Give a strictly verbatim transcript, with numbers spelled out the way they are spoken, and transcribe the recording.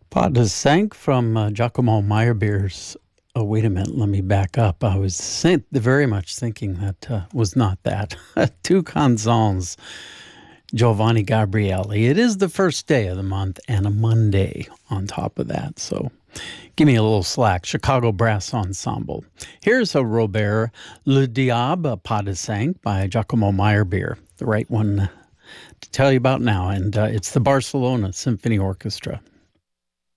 Pas de Cinq from uh, Giacomo Meyerbeer's. Oh, wait a minute. Let me back up. I was think, very much thinking that uh, was not that. Two Canzons, Giovanni Gabrieli. It is the first day of the month and a Monday on top of that. So give me a little slack. Chicago Brass Ensemble. Here's a Robert Le Diable, Pas de Cinq by Giacomo Meyerbeer. The right one to tell you about now. And uh, it's the Barcelona Symphony Orchestra.